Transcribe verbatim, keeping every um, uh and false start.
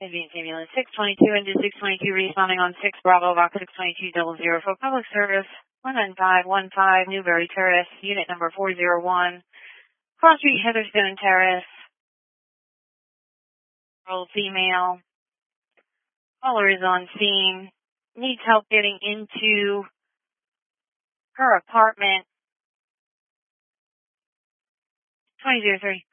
Advanced Ambulance six twenty-two into six twenty-two, responding on six Bravo, Box six twenty-two double zero for public service, one nine five one five, Newberry Terrace, unit number four zero one, Cross Street, Heatherstone Terrace, old female, caller is on scene, needs help getting into her apartment, twenty oh three.